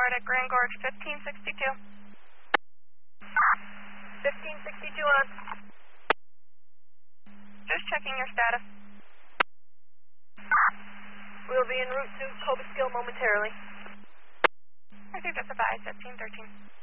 report at Grand Gorge 1562. 1562 on. Just checking your status. We'll be en route to Cobus Gill momentarily. I think that's advised, 1513.